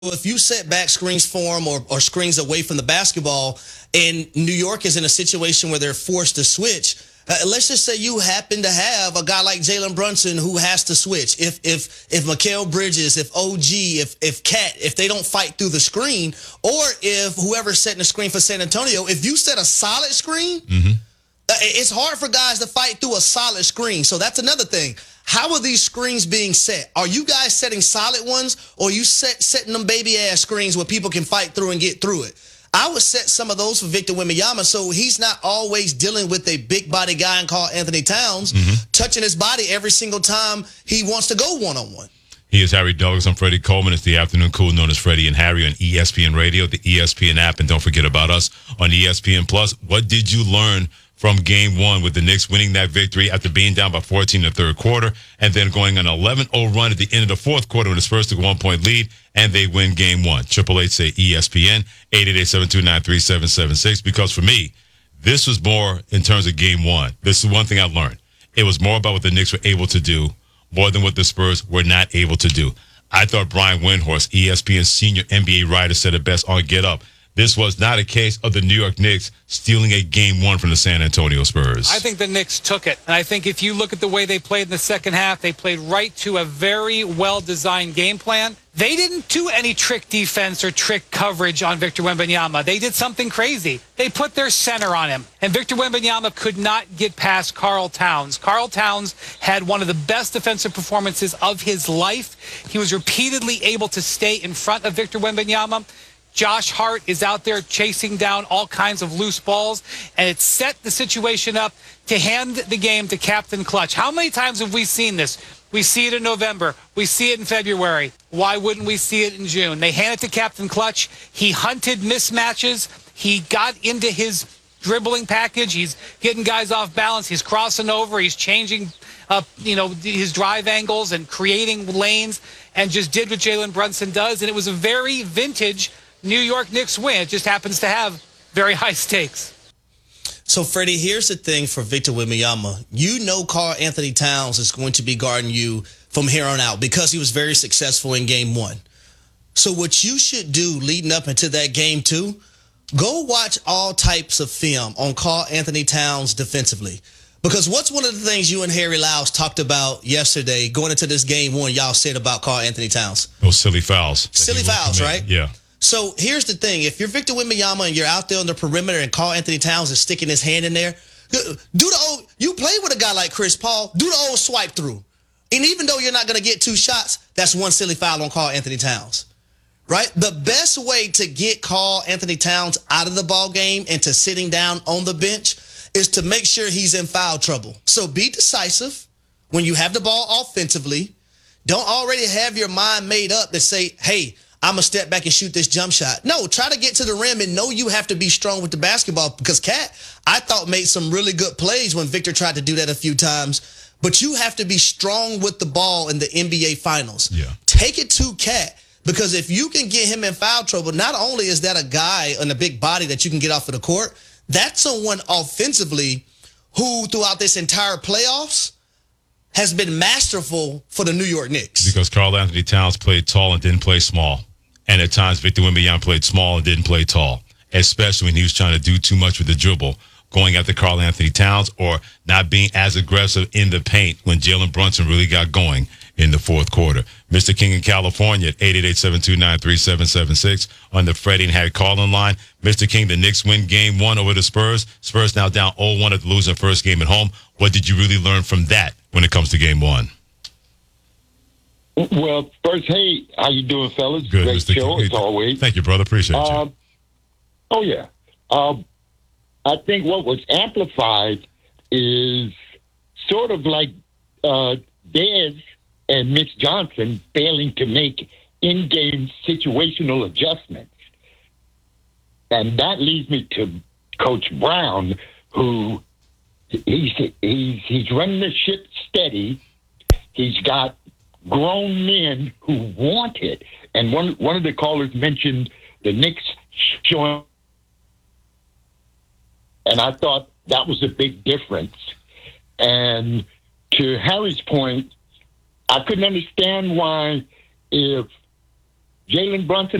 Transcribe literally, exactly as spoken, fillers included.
if you set back screens for them or, or screens away from the basketball, and New York is in a situation where they're forced to switch, uh, let's just say you happen to have a guy like Jalen Brunson who has to switch. If if if Mikal Bridges, if O G, if if Cat, if they don't fight through the screen, or if whoever's setting the screen for San Antonio, if you set a solid screen, mm-hmm. uh, it's hard for guys to fight through a solid screen. So that's another thing. How are these screens being set? Are you guys setting solid ones, or are you set, setting them baby-ass screens where people can fight through and get through it? I would set some of those for Victor Wembanyama so he's not always dealing with a big-body guy and called Anthony Towns mm-hmm. touching his body every single time he wants to go one-on-one. He is Harry Douglas. I'm Freddie Coleman. It's the Afternoon Cool, known as Freddie and Harry on E S P N Radio, the E S P N app, and don't forget about us on E S P N Plus. What did you learn from game one with the Knicks winning that victory after being down by fourteen in the third quarter and then going on an eleven oh run at the end of the fourth quarter when the Spurs took a one-point lead and they win game one? Triple Eight say E S P N, eight eight eight, seven two nine, three seven seven six. Because for me, this was more in terms of game one. This is one thing I learned. It was more about what the Knicks were able to do more than what the Spurs were not able to do. I thought Brian Windhorst, E S P N's senior N B A writer, said it best on Get Up. This was not a case of the New York Knicks stealing a game one from the San Antonio Spurs. I think the Knicks took it. And I think if you look at the way they played in the second half, they played right to a very well-designed game plan. They didn't do any trick defense or trick coverage on Victor Wembanyama. They did something crazy. They put their center on him. And Victor Wembanyama could not get past Karl Towns. Karl Towns had one of the best defensive performances of his life. He was repeatedly able to stay in front of Victor Wembanyama. Josh Hart is out there chasing down all kinds of loose balls, and it set the situation up to hand the game to Captain Clutch. How many times have we seen this? We see it in November. We see it in February. Why wouldn't we see it in June? They hand it to Captain Clutch. He hunted mismatches. He got into his dribbling package. He's getting guys off balance. He's crossing over. He's changing up, you know, his drive angles and creating lanes, and just did what Jalen Brunson does. And it was a very vintage New York Knicks win. It just happens to have very high stakes. So, Freddie, here's the thing for Victor Wembanyama. You know Karl Anthony Towns is going to be guarding you from here on out because he was very successful in game one. So what you should do leading up into that game two, go watch all types of film on Karl Anthony Towns defensively. Because what's one of the things you and Harry Lyles talked about yesterday going into this game one, y'all said about Karl Anthony Towns? Those silly fouls. Silly fouls, right? Yeah. So here's the thing. If you're Victor Wembanyama and you're out there on the perimeter and Karl Anthony Towns is sticking his hand in there, do the old, you play with a guy like Chris Paul, do the old swipe through. And even though you're not going to get two shots, that's one silly foul on Karl Anthony Towns, right? The best way to get Karl Anthony Towns out of the ball game and to sitting down on the bench is to make sure he's in foul trouble. So be decisive when you have the ball offensively. Don't already have your mind made up to say, hey, I'm going to step back and shoot this jump shot. No, try to get to the rim and know you have to be strong with the basketball because Cat, I thought, made some really good plays when Victor tried to do that a few times. But you have to be strong with the ball in the N B A Finals. Yeah. Take it to Cat because if you can get him in foul trouble, not only is that a guy on a big body that you can get off of the court, that's someone offensively who throughout this entire playoffs has been masterful for the New York Knicks. Because Karl Anthony Towns played tall and didn't play small. And at times, Victor Wembanyama played small and didn't play tall, especially when he was trying to do too much with the dribble, going after Karl Anthony Towns or not being as aggressive in the paint when Jalen Brunson really got going in the fourth quarter. Mister King in California at eight eight eight, seven two nine, three seven seven six on the Freddie and Harry call-in line. Mister King, the Knicks win game one over the Spurs. Spurs now down oh one at the losing first game at home. What did you really learn from that when it comes to game one? Well, first, hey, how you doing, fellas? Good, Great Mister show, King. as always. Thank you, brother. Appreciate uh, you. Oh, yeah. Uh, I think what was amplified is sort of like uh, Dez and Mitch Johnson failing to make in-game situational adjustments. And that leads me to Coach Brown, who he's, he's, he's running the ship steady. He's got grown men who want it. And one one of the callers mentioned the Knicks showing, and I thought that was a big difference. And to Harry's point, I couldn't understand why if Jalen Brunson